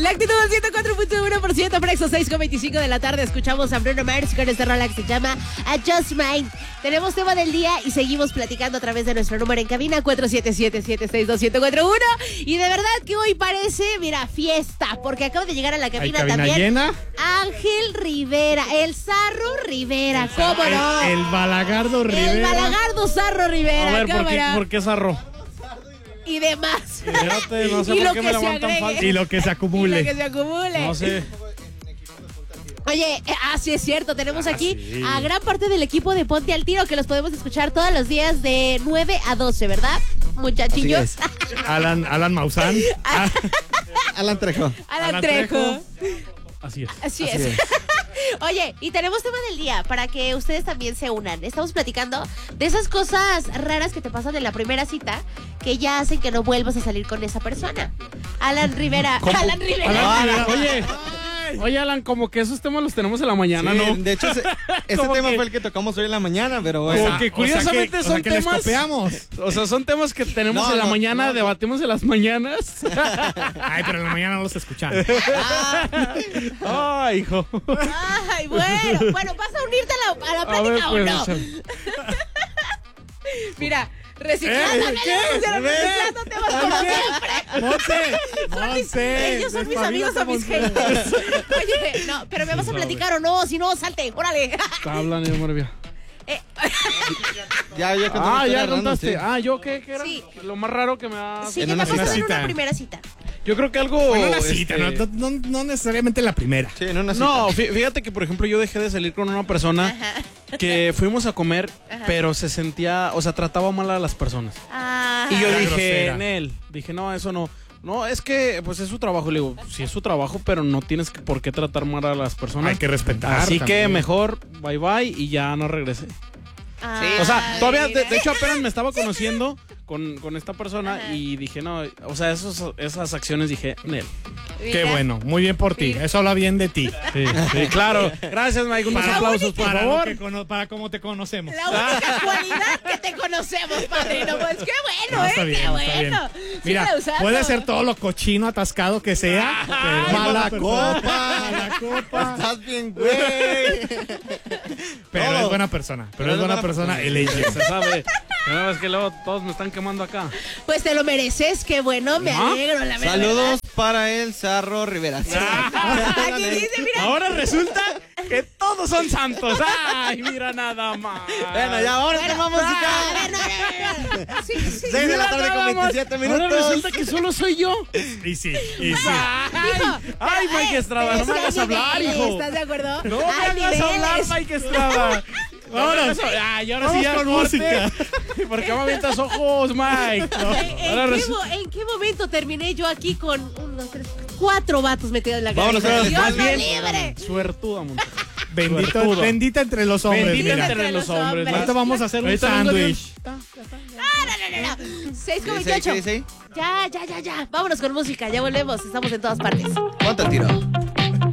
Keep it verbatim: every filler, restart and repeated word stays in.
La actitud del ciento cuatro punto uno por ciento, Prexo, seis con veinticinco de la tarde. Escuchamos a Bruno Mars con este rola que se llama Just Mine. Tenemos tema del día y seguimos platicando a través de nuestro número en cabina, cuatro siete siete, siete seis dos, siete cuatro uno. Y de verdad que hoy parece, mira, fiesta, porque acaba de llegar a la cabina, cabina también llena. Ángel Rivera, el Zarro Rivera, ¿cómo no? El, el Balagardo Rivera. El Balagardo Zarro Rivera, A ver, ¿por qué, cámara. ¿por qué zarro? Y demás. Fíjate, no sé Y por lo qué que me se levantan agregue. falso. Y lo que se acumule. Y lo que se acumule. No sé. Oye, eh, ah, sí es cierto, tenemos Ah, aquí sí. a gran parte del equipo de Ponte al Tiro que los podemos escuchar todos los días de nueve a doce, ¿verdad? Muchachillos. Así Alan, Alan Maussan. Ah, Alan Trejo. Alan Alan Trejo. Trejo. Así es. Así, Así es. es. Oye, y tenemos tema del día para que ustedes también se unan. Estamos platicando de esas cosas raras que te pasan en la primera cita que ya hacen que no vuelvas a salir con esa persona. Alan Rivera. ¿Cómo? Alan Rivera. Alan Rivera. Oye, oye, Alan, como que esos temas los tenemos en la mañana, Sí, ¿no? de hecho, ese, ese Como tema que- fue el que tocamos hoy en la mañana, pero Como bueno. que o sea curiosamente que- o son sea que les temas- copiamos. O sea, son temas que tenemos No, en la no, mañana, no. debatimos en las mañanas. Ay, pero en la mañana no los escuchan. Ay, hijo. Ay, bueno. Bueno, ¿vas a unirte a la, a la A plática ver, o pues, no? échale. Mira, reciclando, ¿Eh? también, ¿Qué? reciclando temas como siempre. Monse, Son mis- Monse, ellos son mis amigos o mis despabilate, haters. Oye, no, pero me vas a platicar o no, si no, salte, órale. Hablan, yo Maravilla. Eh, Ya, ya conté una Ah, historia ya random, contaste. sí. Ah, ¿yo qué, qué era? Sí. Lo más raro que me ha... sí, En ¿qué te una ha pasado en cita. una primera cita? Yo creo que algo... Bueno, una cita, este, no, no, no necesariamente la primera. Sí, en una cita. No, fí- fíjate que, por ejemplo, yo dejé de salir con una persona Ajá. que fuimos a comer, Ajá. pero se sentía, o sea, trataba mal a las personas. Ah, Y yo Era dije, grosera. en él, dije, no, eso no. No, es que, pues es su trabajo. Le digo, sí es su trabajo, pero no tienes que, por qué tratar mal a las personas. Hay que respetar. Así que también. mejor, bye bye, y ya no regresé. ah, O sea, todavía, de, mira. de hecho, apenas me estaba conociendo con, con esta persona Ajá. y dije, no, o sea, esos, esas acciones dije, Nel. Qué Mira. bueno, muy bien por ti. Mira. Eso habla bien de ti. Sí, sí, claro. Gracias, Mike. Unos Para- aplausos, por para lo favor. que cono- para cómo te conocemos. La única cualidad que te conocemos, padrino. Pues qué bueno, No, ¿eh? está bien, qué está bueno. bien. Sí, Mira, la usando. puede ser todo lo cochino atascado que sea. pero Mala es buena persona. copa. Mala copa. Estás bien, güey. Pero Todo. es buena persona. Pero es buena persona. El ella. Se sabe. No, es que luego todos me están quemando acá. Pues te lo mereces, qué bueno, me ¿No? alegro, la verdad. Saludos para el Zarro Rivera. Aquí dice, mira. Ahora resulta que todos son santos. Ay, mira nada más. Bueno, ya ahora Bueno, tenemos a música. ver, no, no, no, no. Sí, sí. Seis de la tarde con Nada más. veintisiete Ahora minutos. resulta que solo soy yo. Y sí, y sí. Ay, Hijo, ay, pero, Mike eh, Estrada, pero no me es que hagas hay hablar, niveles, hijo. ¿estás de acuerdo? No me Hay hagas hablar, niveles. Mike Estrada. Vámonos. Ay, ahora Vamos sí ya con corte. música. ¿Por qué me avientas ojos, Mike? No. ¿En, en Ahora qué, resu- mo- en qué momento terminé yo aquí con uno, dos, tres, cuatro vatos metidos en la Vámonos, cabeza? vámonos, Dios más me bien. libre. Suertuda, Monterrey. Bendito, Suertudo. bendita entre los hombres. Bendita mira. entre los hombres. ¿no? Ahorita vamos a hacer un Ahorita vengo de- sándwich. No, no, no, no. seis con ¿Qué dice? ¿Qué veintiocho. dice? Ya, ya, ya, ya. Vámonos con música, ya volvemos. Estamos en todas partes. Ponte al tiro.